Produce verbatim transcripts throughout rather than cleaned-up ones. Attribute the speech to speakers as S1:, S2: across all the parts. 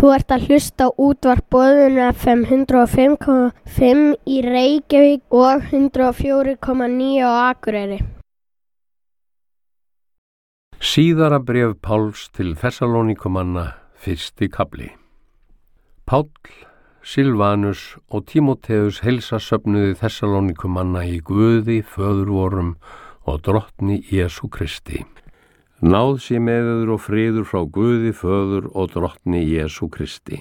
S1: Þú ert að hlusta á útvarp Boðun F M hundrað og fimm komma fimm í Reykjavík og hundrað og fjögur komma níu á Akureyri.
S2: Síðara bréf Páls til Þessalóníkumanna, fyrsti kafli. Páll, Silvanus og Tímóteus heilsa söfnuði Þessalóníkumanna í Guði, Föður vorum og drottni Jesú Kristi. Náð sé með yður og friður frá Guði, Föður og drottni Jesú Kristi.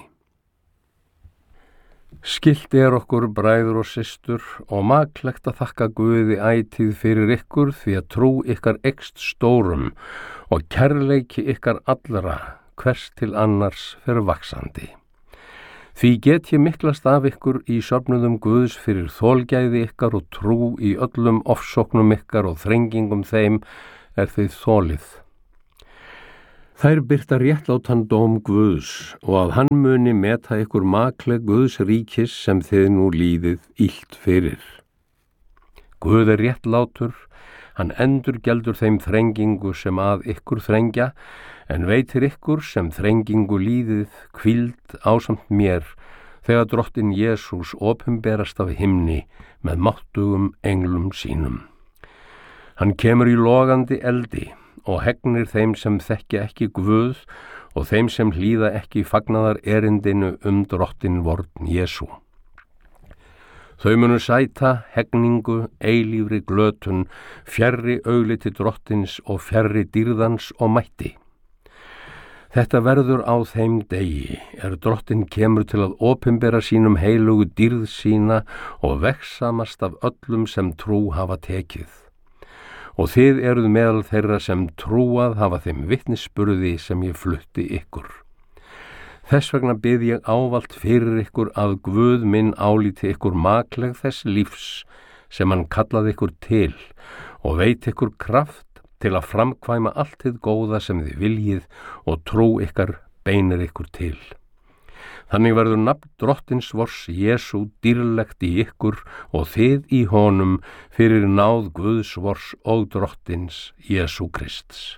S2: Skylt er okkur bræður og systur og maklegt að þakka Guði ætíð fyrir ykkur því að trú ykkar eykst stórum og kærleiki ykkar allra hvers til annars fer vaxandi. Því get ég miklast af ykkur í söfnuðum Guðs fyrir þolgæði ykkar og trú í öllum ofsóknum ykkar og þrengingum þeim er þið þolið. Þær birta réttlátan dóm Guðs og að hann muni meta ykkur makleg Guðs ríkis sem þið nú líðið illt fyrir. Guð er réttlátur, hann endurgjaldur þeim þrengingu sem að ykkur þrengja, en veitir ykkur sem þrengingu líðið hvíld ásamt mér, þegar drottinn Jesús opinberast af himni með máttugum englum sínum. Hann kemur í logandi eldi og hegnir þeim sem þekkja ekki Guð og þeim sem hlýða ekki fagnaðar erindinu um drottinn vorn Jesú. Þau munu sæta hegningu, eilífri glötun, fjarri augliti drottins og fjarri dýrðans og mætti. Þetta verður á þeim degi, er drottinn kemur til að opinbera sínum heilugu dýrð sína og vegsamast af öllum sem trú hafa tekið. Og þið eruð meðal þeirra sem trúað hafa þeim vitnisburði sem ég flutti ykkur. Þess vegna bið ég ávalt fyrir ykkur að Guð minn álíti ykkur makleg þess lífs sem hann kallaði ykkur til og veit ykkur kraft til að framkvæma allt hið góða sem þið viljið og trú ykkar beinir ykkur til. Þannig verður nafn drottins vors Jesú dýrlegt í ykkur og þið í honum fyrir náð Guðs vors og drottins Jesú Krists.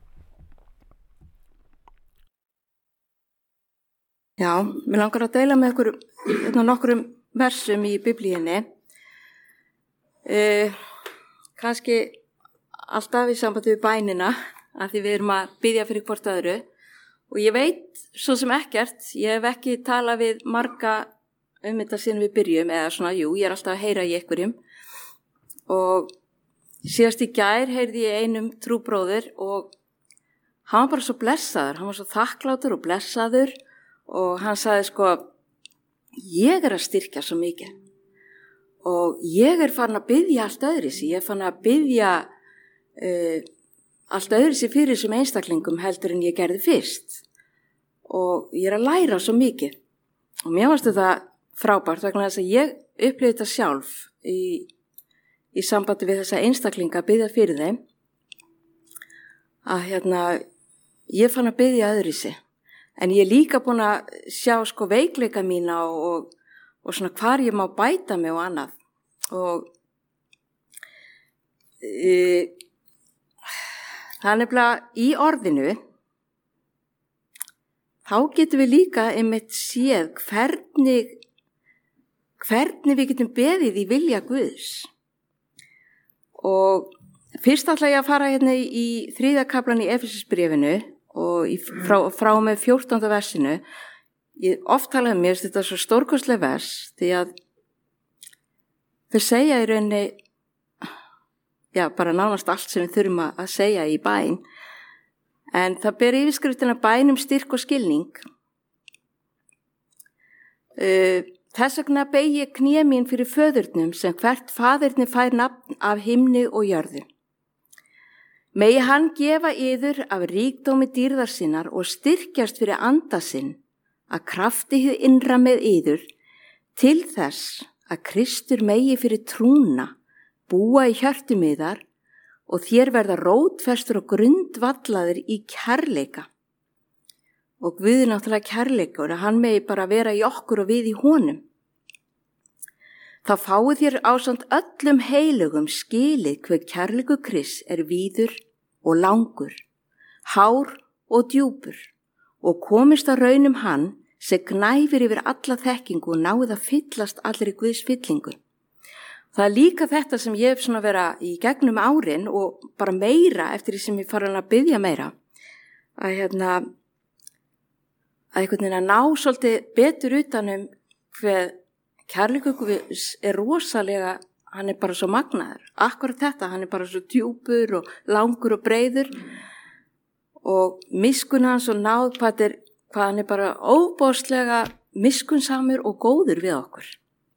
S3: Já, mér langar að deila með ykkur nokkrum versum í Biblíunni. Eh, kannski alltaf í sambandi við bænina, að því við erum að biðja fyrir hvort öðru. Og ég veit svo sem ekkert, ég hef ekki talað við marga um þetta síðan við byrjum, eða svona, jú, ég er alltaf að heyra í einhverjum. Og síðast í gær heyrði ég einum trúbróður og hann var bara svo blessaður, hann var svo þakklátur og blessaður og hann sagði sko, ég er að styrkja svo mikið og ég er farin að biðja allt öðruvísi, ég er farin að biðja uh, allt öðruvísi fyrir þessum einstaklingum heldur en ég gerði fyrst og ég er að læra svo mikið og mér fannst þetta frábært vegna þess að ég upplifði þetta sjálf í, í sambandi við þessa einstaklinga að biðja fyrir þeim að hérna ég fann að biðja öðruvísi en ég er líka búin að sjá sko veikleika mína og, og, og svona hvar ég má bæta mig og annað og e, það er nefnilega í orðinu, þá getum við líka einmitt séð hvernig, hvernig við getum beðið í vilja Guðs. Og fyrst ætla ég að fara hérna í þriðja kaflan í Efesisbréfinu og í, frá, frá með fjórtánda versinu. Ég oft talaði mér þetta svo stórkostleg vers því að þau segja í rauninni já, bara nánast allt sem við þurfum að segja í bæn. En það ber yfirskriftina bæn um styrk og skilning. Þess vegna beygi ég kné mín fyrir föðurnum sem hvert faðirni fær nafn af himni og jörðu. Megi hann gefa yður af ríkdómi dýrðar sinnar og styrkjast fyrir anda sinn að krafti hið innra með yður til þess að Kristur megi fyrir trúna búa í hjörtum yðar og þér verða rótfestur og grundvallaður í kærleika. Og Guð er náttúrulega kærleikur að hann megi bara vera í okkur og við í honum. Þá fáið þér ásamt öllum heilugum skilið hver kærleikur Krists er víður og langur, hár og djúpur og komist að raunum hann sem gnæfir yfir alla þekkingu og náið að fyllast allir í Guðs fyllingu. Það er líka þetta sem ég hef svona vera í gegnum árin og bara meira eftir því sem ég fara að biðja meira, að hérna, að einhvern veginn að ná svolítið betur utanum hver kærleikur Guðs er rosalega, hann er bara svo magnaður. Akkurat þetta, hann er bara svo djúpur og langur og breiður og miskun hans og náð hvað, er, hvað hann er bara óbóðslega miskunnsamur og góður við okkur.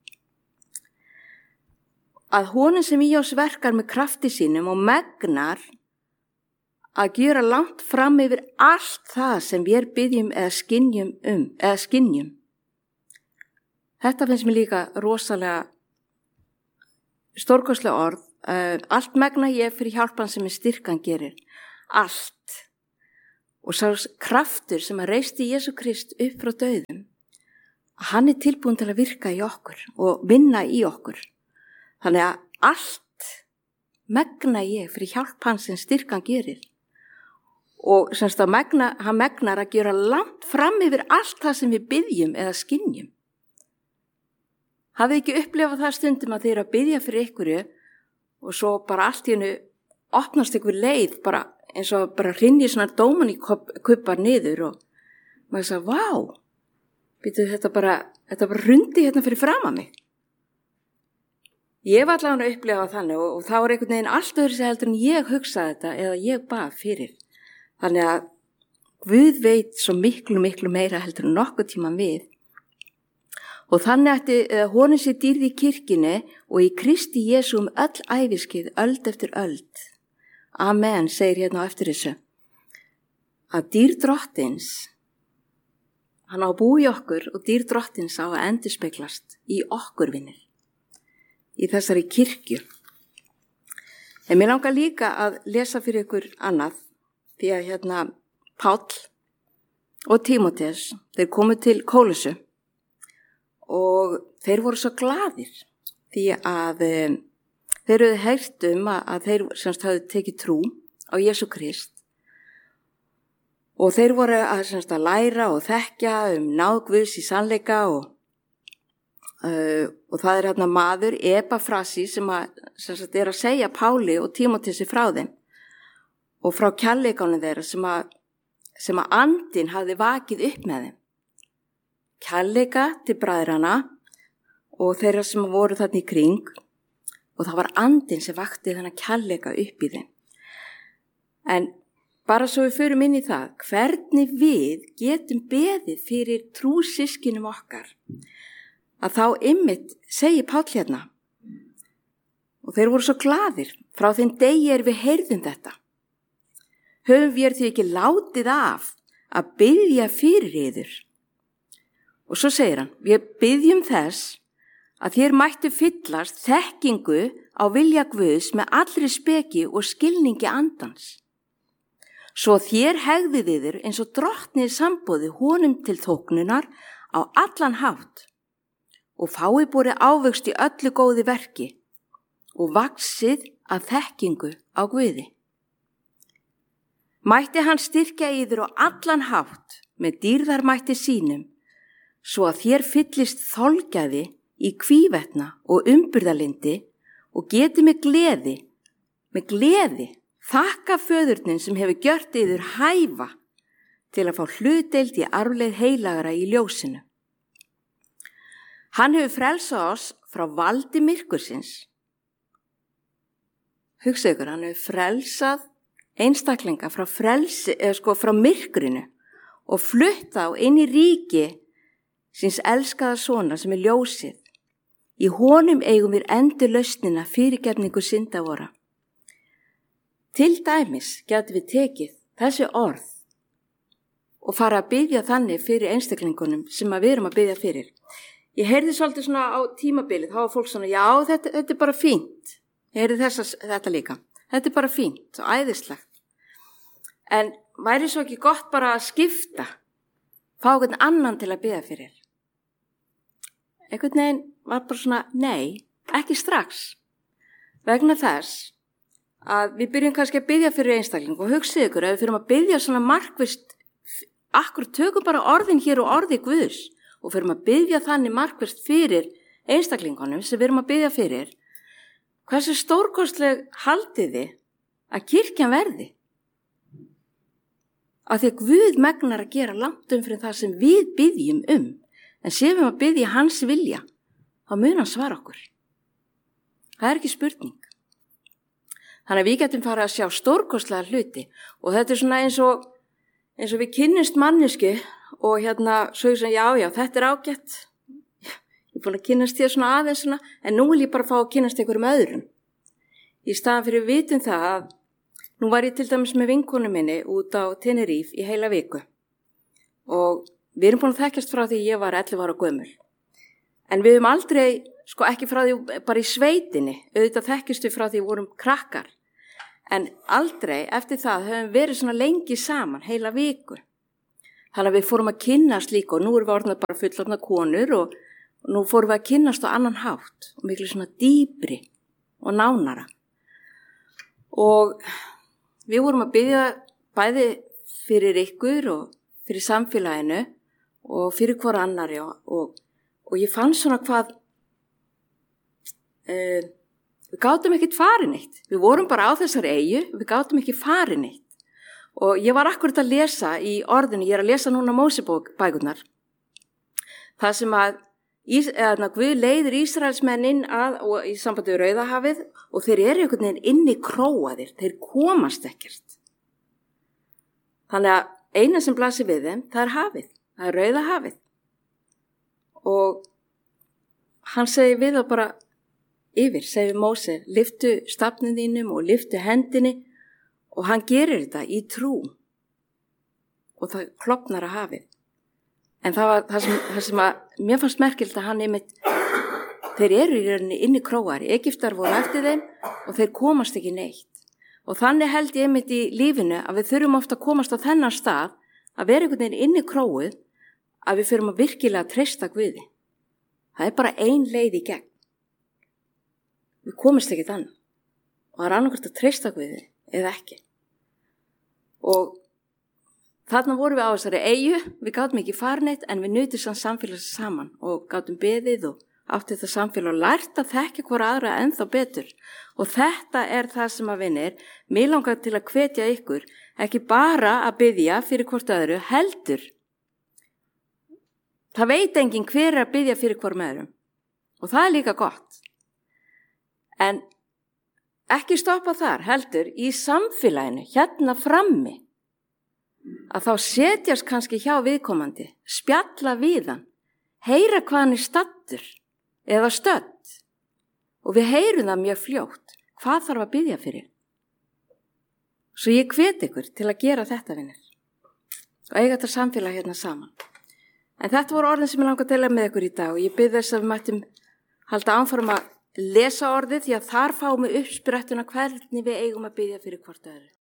S3: Að honum sem í oss verkar með krafti sínum og megnar að gera langt fram yfir allt það sem við biðjum eða skynjum um, eða skynjum. Þetta finnst mér líka rosalega stórkostlega orð. Uh, allt megna ég fyrir hjálpan sem er styrkan gerir. Allt. Og sá kraftur sem að reisti Jesú Krist upp frá dauðum, hann er tilbúin til að virka í okkur og vinna í okkur. Þannig að allt megna ég fyrir hjálp hans sem styrkan gerir. Og semst að megna, hann megnar að gera langt fram yfir allt það sem við biðjum eða skynjum. Hafið ekki upplifað það stundum að þið eru að biðja fyrir ykkurju og svo bara allt í hennu opnast ykkur leið, bara eins og bara hrynji svona dómani kuppar niður og maður sagði, vá, býtu þetta bara, þetta bara hrundi hérna fyrir fram að mig. Ég var allavega að upplifa þannig og, og þá var einhvern veginn allt öðru sem heldur en ég hugsaði þetta eða ég bað fyrir. Þannig að Guð veit svo miklu, miklu meira heldur en nokkuð tíman við. Og þannig ætti honum sér dýrð í kirkjunni og í Kristi Jesú um öll æviskið, öld eftir öld. Amen, segir hérna á eftir þessu. Að dýr drottins, hann á að búa í okkur og dýr drottins á að endurspeglast í okkur vinnir. Í þessari kirkju. En mér langar líka að lesa fyrir ykkur annað, því að hérna Páll og Tímóteus, þeir komu til Kólusu og þeir voru svo glaðir, því að um, þeir höfðu heyrt um að, að þeir semst hafðu tekið trú á Jesú Krist og þeir voru að, semst, að læra og þekkja um náð Guðs í sannleika og Uh, og það er hérna maður, Epafrasi, sem, að, sem sagt, er að segja Páli og Tímóteusi frá þeim og frá kærleikanum þeirra sem að, sem að andinn hafði vakið upp með þeim. Kærleika til bræðrana og þeirra sem voru þarna í kring og það var andinn sem vakti þennan kærleika upp í þeim. En bara svo við förum inn í það, hvernig við getum beðið fyrir trúsyskinum okkar, að þá ymmit segir Páll hérna og þeir voru svo glaðir frá þeim degi er við heyrðum þetta. Höfum við því ekki látið af að biðja fyrir yður. Og svo segir hann, við biðjum þess að þér mættu fyllast þekkingu á vilja Guðs með allri speki og skilningi andans. Svo þér hegðið yður eins og drottnið sambóði honum til þóknunar á allan hátt og fái borið ávöxt í öllu góði verki og vaxið að þekkingu á Guði. Mætti hann styrkja yður á allan hátt með dýrðarmætti sínum, svo að þér fyllist þolgæði í hvívetna og umburðarlyndi og geti með gleði, með gleði, þakka föðurnin sem hefur gjört yður hæfa til að fá hlutdeild í arfleið heilagara í ljósinu. Hann hefur frelsað oss frá valdi myrkursins. Hugsa ykkur, hann hefur frelsað einstaklinga frá, frelsi, eða sko, frá myrkurinu og flutt á inn í ríki síns elskaða sona sem er ljósið. Í honum eigum við endur lausnina fyrirgefningu synda vora. Til dæmis getum við tekið þessi orð og fara að biðja þannig fyrir einstaklingunum sem við erum að biðja fyrir. Ég heyrði svolítið svona á tímabilið, þá var fólk svona, já, þetta, þetta er bara fínt. Ég heyrði þessa, þetta líka. Þetta er bara fínt, svo æðislegt. En væri svo ekki gott bara að skipta, fá einhvern annan til að biðja fyrir? Einhvern veginn var bara svona, nei, ekki strax. Vegna þess að við byrjum kannski að biðja fyrir einstakling og hugsið ykkur að við fyrir að biðja svona markvist akkur tökum bara orðin hér og orði Guðs og fyrir að biðja þannig markvist fyrir einstaklingunum sem við erum að biðja fyrir. Hversu stórkostleg haldið þið að kirkjan verði? Af því að Guð megnar að gera langt umfyrir það sem við biðjum um, en séum við að biðja hans vilja, þá mun hann svara okkur. Það er ekki spurning. Þannig að við getum farið að sjá stórkostlega hluti og þetta er svona eins og, eins og við kynnumst mannesku og hérna svo ég svona, já, já, þetta er ágætt. Ég er búin að kynnast þér svona aðeins svona, en nú vil ég bara fá að kynnast einhverjum öðrum. Í staðan fyrir við vitum það að nú var ég til dæmis með vinkonu minni út á Tenerife í heila viku og við erum búin að þekkjast frá því ég var ellefu ára gömul. En við höfum aldrei, sko ekki frá því bara í sveitinni, auðvitað þekkjast við frá því við vorum krakkar. En aldrei eftir það höfum verið svona lengi saman, heila viku. Þannig að við fórum að kynnast líka og nú erum við orðnað bara fullorðna konur og, og nú fórum við að kynnast á annan hátt og miklu svona dýpri og nánara. Og við vorum að biðja bæði fyrir ykkur og fyrir samfélaginu og fyrir hver annari og, og, og ég fann svona hvað uh, við gátum ekkert farin eitt. Við vorum bara á þessari eyju, við gátum ekki farin eitt. Og ég var akkurat að lesa í orðinu, ég er að lesa núna Mósebókbækurnar. Það sem að Ís, eða, Guð leiðir Ísraelsmenn inn að, og í sambandi við Rauðahafið og þeir eru einhvern veginn inni króaðir, þeir komast ekkert. Þannig að eina sem blasir við þeim, það er hafið, það er Rauðahafið. Og hann segi við þá bara yfir, segi Móse, lyftu stafnum þínum og lyftu hendinni og hann gerir þetta í trú og það klofnar að hafið. En það var það sem, það sem að, mér fannst merkilt að hann einmitt, þeir eru í rauninni inni króar, Egyptar voru eftir þeim og þeir komast ekki neitt. Og þannig held ég einmitt í lífinu að við þurfum ofta að komast á þennan stað, að vera einhvern veginn inni króið, að við þurfum að virkilega treysta Guði. Það er bara ein leið í gegn. Við komast ekki þannig. Og það er annarkvæmt að treysta Guði eða ekki. Og þarna vorum við á þessari eyju, við gátum ekki farineitt en við nutum sann samfélags saman og gátum beðið og átti þetta samfélag og lært að þekka hvora aðra ennþá betur. Og þetta er það sem að vinir, mér langar til að hvetja ykkur, ekki bara að biðja fyrir hvort öðru, heldur. Það veit enginn hver er að biðja fyrir hvorm öðrum og það er líka gott. En ekki stoppa þar, heldur, í samfélaginu, hérna frammi, að þá setjast kannski hjá viðkomandi, spjalla við hann, heyra hvað hann er stattur eða stödd og við heyrum það mjög fljótt, hvað þarf að biðja fyrir. Svo ég hvet ykkur til að gera þetta vinir og eiga þetta samfélag hérna saman. En þetta voru orðin sem ég langar að deila með ykkur í dag og ég bið þess að við mættum halda áfram að lesa orðið því að þar fáum við uppsprættuna hvernig við eigum að biðja fyrir hvort öðru.